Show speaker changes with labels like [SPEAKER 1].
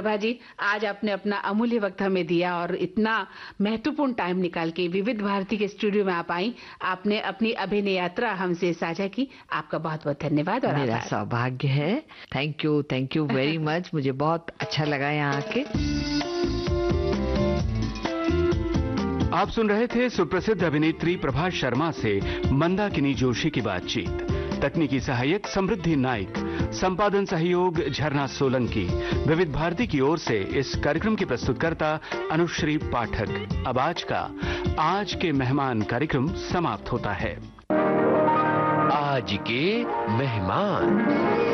[SPEAKER 1] प्रभा जी, आज आपने अपना अमूल्य वक्त हमें दिया और इतना महत्वपूर्ण टाइम निकाल के विविध भारती के स्टूडियो में आप आई, आपने अपनी अभिनय यात्रा हमसे साझा की। आपका बहुत बहुत धन्यवाद और
[SPEAKER 2] मेरा
[SPEAKER 1] आभार।
[SPEAKER 2] सौभाग्य है। Thank you very much. मुझे बहुत अच्छा लगा यहाँ आके।
[SPEAKER 3] आप सुन रहे थे सुप्रसिद्ध अभिनेत्री प्रभा शर्मा से मंदाकिनी जोशी की बातचीत। तकनीकी सहायक समृद्धि नाइक, संपादन सहयोग झरना सोलंकी। विविध भारती की ओर से इस कार्यक्रम की प्रस्तुतकर्ता अनुश्री पाठक। अब आज के मेहमान कार्यक्रम समाप्त होता है।
[SPEAKER 4] आज के मेहमान।